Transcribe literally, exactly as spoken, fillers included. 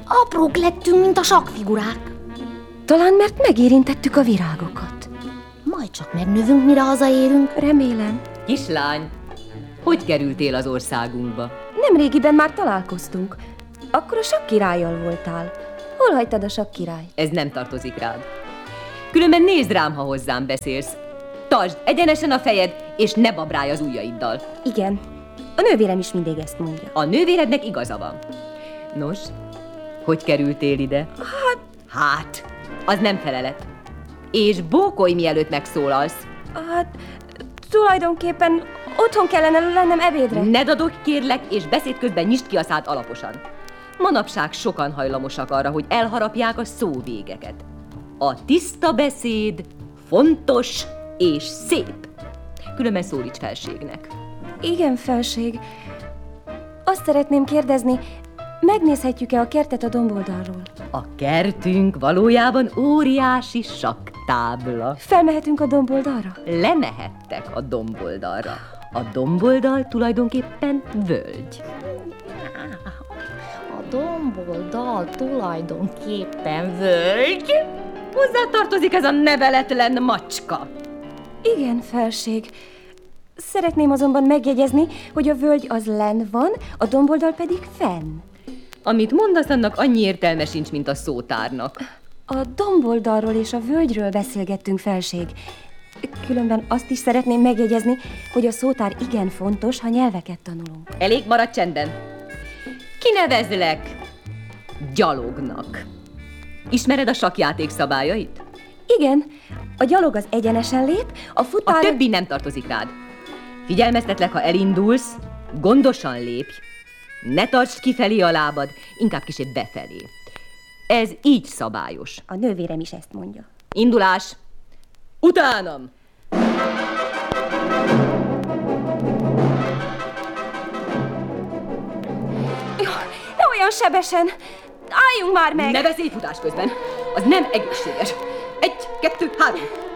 Aprók lettünk, mint a sakkfigurák. Talán mert megérintettük a virágokat. Majd csak megnövünk, mire hazaérünk. Remélem. Kislány, hogy kerültél az országunkba? Nemrégiben már találkoztunk. Akkor a sakkirállyal voltál. Hol hagytad a sakkirály? Ez nem tartozik rád. Különben nézd rám, ha hozzám beszélsz. Tartsd egyenesen a fejed, és ne babrálj az ujjaiddal. Igen, a nővérem is mindig ezt mondja. A nővérednek igaza van. Nos, hogy kerültél ide? Hát... Hát, az nem felelet. És bókolj, mielőtt megszólalsz. Hát, tulajdonképpen otthon kellene lennem ebédre. Ne dadogj, kérlek, és beszéd közben nyisd ki a szád alaposan. Manapság sokan hajlamosak arra, hogy elharapják a szóvégeket. A tiszta beszéd fontos és szép. Különben szólíts felségnek. Igen, felség. Azt szeretném kérdezni, megnézhetjük-e a kertet a domboldalról? A kertünk valójában óriási sakktábla. Felmehetünk a domboldalra? Lemehettek a domboldalra. A domboldal tulajdonképpen völgy. A domboldal tulajdonképpen völgy. Hozzá tartozik ez a neveletlen macska. Igen, felség. Szeretném azonban megjegyezni, hogy a völgy az lenn van, a domboldal pedig fenn. Amit mondasz, annak annyi értelme sincs, mint a szótárnak. A domboldalról és a völgyről beszélgettünk, felség. Különben azt is szeretném megjegyezni, hogy a szótár igen fontos, ha nyelveket tanulunk. Elég, maradj csendben. Kinevezlek gyalognak. Ismered a sakkjáték szabályait? Igen, a gyalog az egyenesen lép, a futár... A többi nem tartozik rád. Figyelmeztetlek, ha elindulsz, gondosan lépj. Ne tartsd kifelé a lábad, inkább kicsit befelé. Ez így szabályos. A nővérem is ezt mondja. Indulás! Utánam! Ne olyan sebesen! Álljunk már meg! Ne beszélj futás közben! Az nem egészséges. Egy, kettő, három.